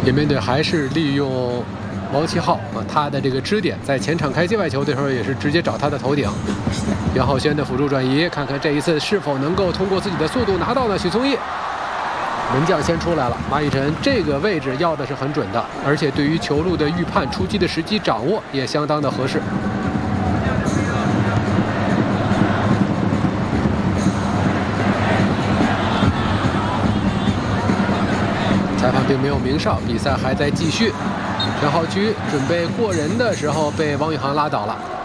延边队还是利用王启浩他的这个支点，在前场开界外球的时候也是直接找他的头顶。杨浩轩的辅助转移，看看这一次是否能够通过自己的速度拿到呢？许聪毅。 门将先出来了，马宇辰这个位置要的是很准的，而且对于球路的预判、出击的时机掌握也相当的合适。裁判并没有鸣哨，比赛还在继续。陈浩区准备过人的时候被王宇航拉倒了。